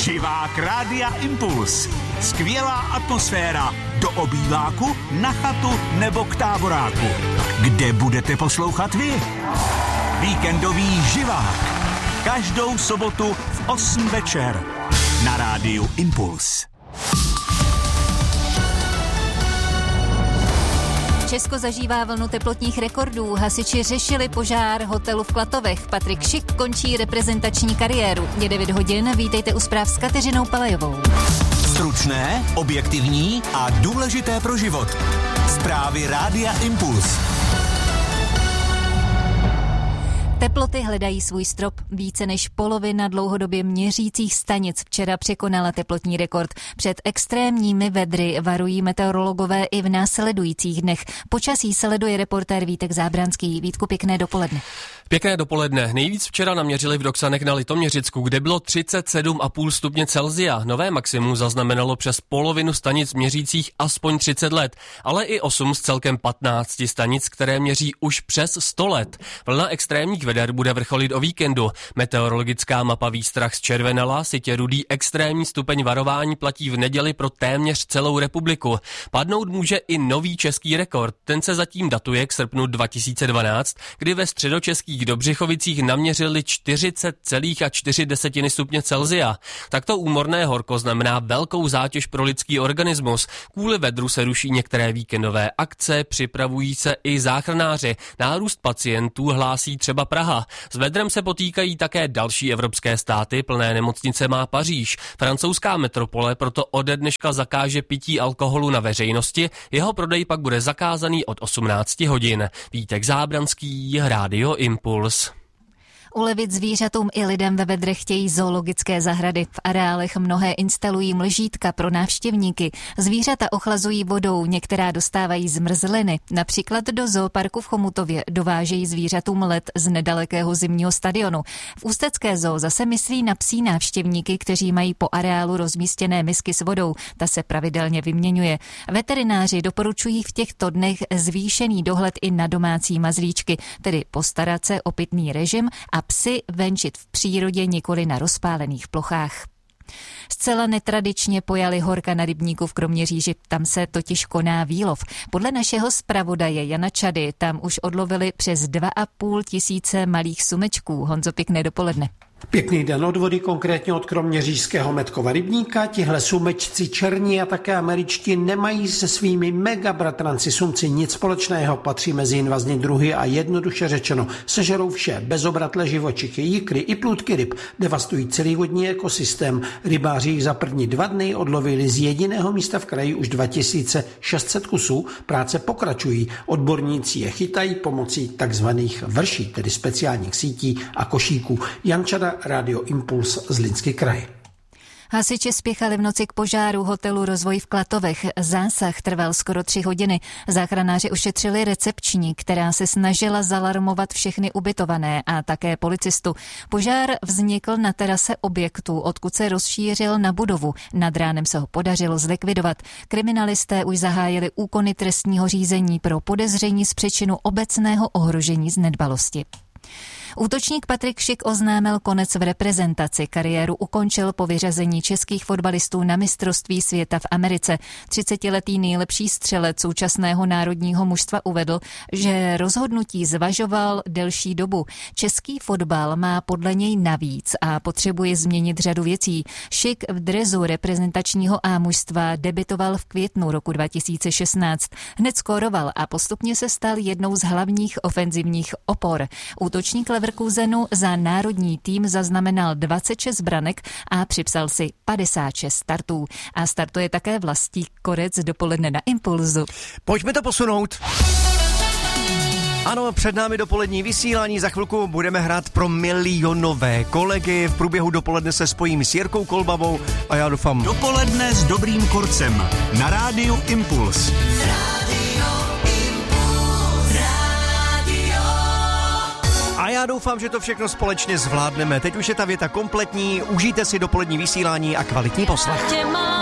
Živák Rádia Impuls. Skvělá atmosféra do obýváku, na chatu nebo k táboráku. Kde budete poslouchat vy? Víkendový živák. Každou sobotu v 8 večer na Rádiu Impuls. Česko zažívá vlnu teplotních rekordů. Hasiči řešili požár hotelu v Klatovech. Patrik Šik končí reprezentační kariéru. Je 9 hodin, vítejte u zpráv s Kateřinou Palajovou. Stručné, objektivní a důležité pro život. Zprávy Rádia Impuls. Teploty hledají svůj strop. Více než polovina dlouhodobě měřících stanic včera překonala teplotní rekord. Před extrémními vedry varují meteorologové i v následujících dnech. Počasí sleduje reportér Vítek Zábranský. Vítku, pěkné dopoledne. Pěkné dopoledne. Nejvíc včera naměřili v Doksanech na Litoměřicku, kde bylo 37,5 stupně Celsia. Nové maximum zaznamenalo přes polovinu stanic měřících aspoň 30 let, ale i 8 z celkem 15 stanic, které měří už přes 100 let. Vlna extrémních veder bude vrcholit o víkendu. Meteorologická mapa výstrah zčervenala, sitě rudý extrémní stupeň varování platí v neděli pro téměř celou republiku. Padnout může i nový český rekord. Ten se zatím datuje k srpnu 2012, kdy ve středočeských Dobřichovicích naměřili 40,4 stupně Celsia. Takto úmorné horko znamená velkou zátěž pro lidský organismus. Kvůli vedru se ruší některé víkendové akce, připravují se i záchranáři. Nárůst pacientů hlásí třeba Praha. S vedrem se potýkají také další evropské státy, plné nemocnice má Paříž. Francouzská metropole proto ode dneška zakáže pití alkoholu na veřejnosti, jeho prodej pak bude zakázaný od 18 hodin. Vítek Zábranský, Rádio Impuls. Ulevit zvířatům i lidem ve vedrech chtějí zoologické zahrady. V areálech mnohé instalují mlžítka pro návštěvníky. Zvířata ochlazují vodou, některá dostávají zmrzliny. Například do zooparku v Chomutově dovážejí zvířatům led z nedalekého zimního stadionu. V ústecké zoo zase myslí na psí návštěvníky, kteří mají po areálu rozmístěné misky s vodou. Ta se pravidelně vyměňuje. Veterináři doporučují v těchto dnech zvýšený dohled i na domácí mazlíčky, tedy postarat se o pitný režim a psy venčit v přírodě, nikoli na rozpálených plochách. Zcela netradičně pojali horka na rybníku v Kroměříži, tam se totiž koná výlov. Podle našeho zpravodaje Jana Čady tam už odlovili přes 2,5 tisíce malých sumečků. Honzo, pěkné dopoledne. Pěkný den od vody, konkrétně od kroměřížského Metkova rybníka. Tihle sumečci černí a také američtí nemají se svými megabratranci sumci nic společného, patří mezi invazní druhy a jednoduše řečeno sežerou vše, bezobratlé živočichy, jikry i plůdky ryb, devastují celý vodní ekosystém. Rybáři jich za první 2 dny odlovili z jediného místa v kraji už 2600 kusů, práce pokračují, odborníci je chytají pomocí takzvaných vrší, tedy speciálních sítí a košíků. Jan Čada, Rádio Impuls, Zlínský kraj. Hasiči spěchali v noci k požáru hotelu Rozvoj v Klatovech. Zásah trval skoro 3 hodiny. Záchranáři ušetřili recepční, která se snažila zalarmovat všechny ubytované a také policistu. Požár vznikl na terase objektu, odkud se rozšířil na budovu. Nad ránem se ho podařilo zlikvidovat. Kriminalisté už zahájili úkony trestního řízení pro podezření z přečinu obecného ohrožení z nedbalosti. Útočník Patrik Šik oznámil konec v reprezentaci. Kariéru ukončil po vyřazení českých fotbalistů na mistrovství světa v Americe. 30letý nejlepší střelec současného národního mužstva uvedl, že rozhodnutí zvažoval delší dobu. Český fotbal má podle něj navíc a potřebuje změnit řadu věcí. Šik v dresu reprezentačního A mužstva debitoval v květnu roku 2016. Hned skóroval a postupně se stal jednou z hlavních ofenzivních opor. Útočník Leverkusenu za národní tým zaznamenal 26 branek a připsal si 56 startů. A startuje také Vlastík Korec dopoledne na Impulzu. Pojďme to posunout. Ano, před námi dopolední vysílání, za chvilku budeme hrát pro milionové kolegy. V průběhu dopoledne se spojím s Jirkou Kolbavou a já doufám... Dopoledne s dobrým Korcem na Rádiu Impuls. A já doufám, že to všechno společně zvládneme. Teď už je ta věta kompletní, užijte si dopolední vysílání a kvalitní poslech.